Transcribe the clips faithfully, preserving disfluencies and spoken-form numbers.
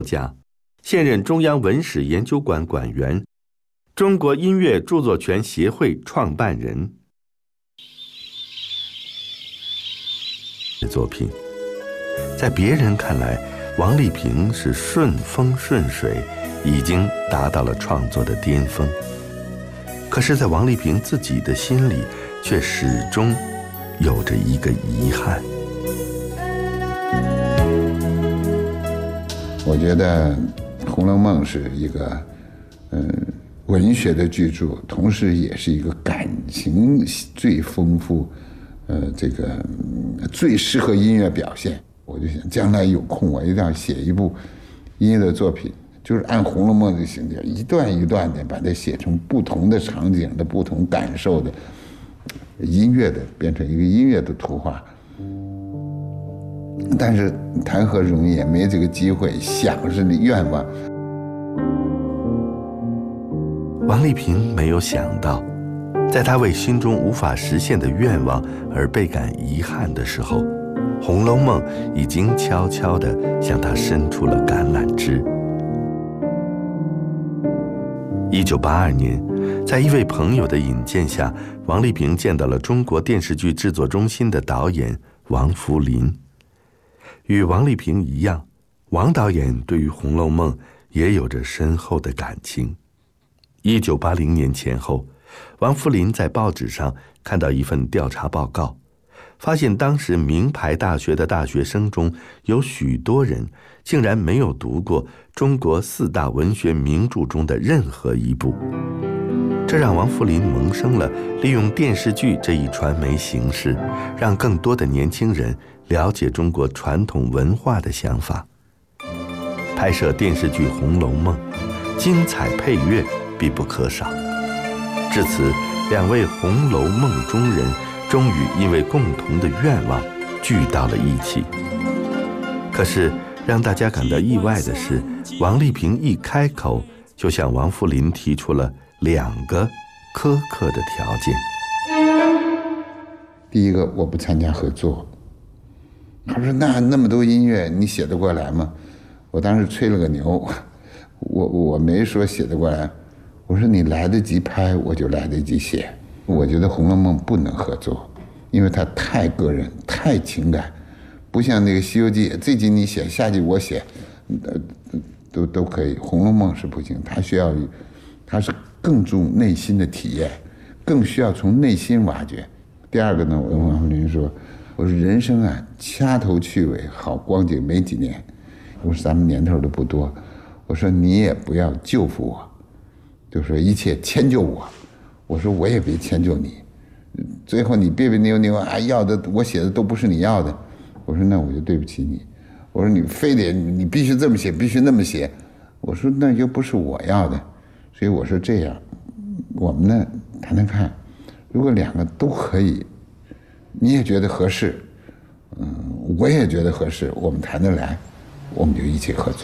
家，现任中央文史研究馆馆员，中国音乐著作权协会创办人。作品在别人看来，王丽萍是顺风顺水，已经达到了创作的巅峰。可是在王丽萍自己的心里，却始终有着一个遗憾。 我觉得《红楼梦》是一个嗯文学的巨著，同时也是一个感情最丰富，呃，这个最适合音乐表现。我就想将来有空我一定要写一部音乐的作品，就是按《红楼梦》的情节，一段一段的把它写成不同的场景的不同感受的音乐的，变成一个音乐的图画。但是谈何容易，也没这个机会，想是你愿望。 王丽萍没有想到，在她为心中无法实现的愿望而倍感遗憾的时候，《红楼梦》已经悄悄地向她伸出了橄榄枝。一九八二年，在一位朋友的引荐下，王丽萍见到了中国电视剧制作中心的导演王福林。与王丽萍一样，王导演对于《红楼梦》也有着深厚的感情。一九八零年前后，王福林在报纸上看到一份调查报告，发现当时名牌大学的大学生中有许多人竟然没有读过中国四大文学名著中的任何一部。这让王福林萌生了利用电视剧这一传媒形式，让更多的年轻人了解中国传统文化的想法。拍摄电视剧《红楼梦》，精彩配乐必不可少。至此，两位《红楼梦》中人终于因为共同的愿望聚到了一起。可是让大家感到意外的是，王丽萍一开口就向王福林提出了两个苛刻的条件。 第一个，我不参加合作。他说那那么多音乐你写得过来吗？我当时吹了个牛，我我没说写得过来，我说你来得及拍我就来得及写。我觉得《红楼梦》不能合作，因为它太个人太情感，不像那个《西游记》，这集你写下集我写，呃都都可以。《红楼梦》是不行，它需要它是更重内心的体验，更需要从内心挖掘。第二个呢，我跟王福林说，我说人生啊，掐头去尾，好光景没几年。我说咱们年头都不多，我说你也不要救赎我，就说一切迁就我。我说我也别迁就你，最后你别别扭扭啊，要的我写的都不是你要的。我说那我就对不起你。我说你非得你必须这么写，必须那么写。我说那又不是我要的。所以我说这样，我们呢谈谈看，如果两个都可以，你也觉得合适，嗯，我也觉得合适，我们谈得来，我们就一起合作。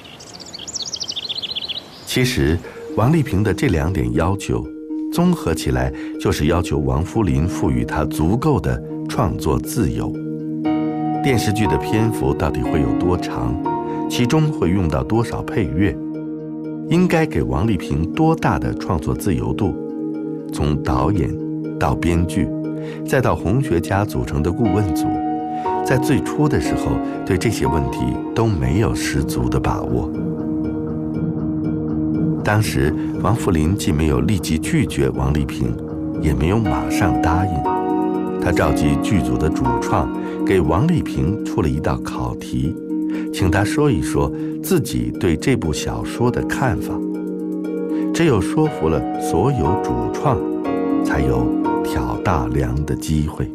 其实王丽萍的这两点要求综合起来，就是要求王福林赋予他足够的创作自由。电视剧的篇幅到底会有多长，其中会用到多少配乐，应该给王丽萍多大的创作自由度，从导演到编剧再到红学家组成的顾问组，在最初的时候对这些问题都没有十足的把握。当时王福林既没有立即拒绝王丽萍，也没有马上答应。他召集剧组的主创，给王丽萍出了一道考题，请他说一说自己对这部小说的看法。只有说服了所有主创，才有挑大梁的机会。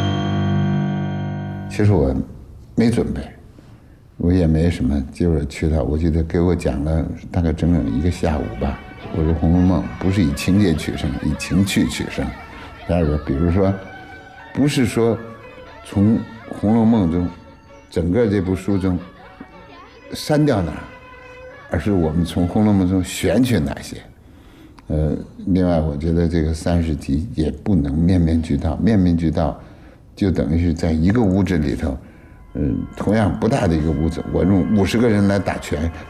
其实我没准备，我也没什么机会去到。我记得给我讲了大概整整一个下午吧。我说《红楼梦》不是以情节取胜，以情趣取胜。第二个，比如说，不是说从《红楼梦》中整个这部书中删掉哪儿，而是我们从《红楼梦》中选取哪些。呃，另外我觉得这个三十集也不能面面俱到，面面俱到就等于是在一个屋子里头， 嗯，同样不大的一个屋子，我用五十个人来打拳。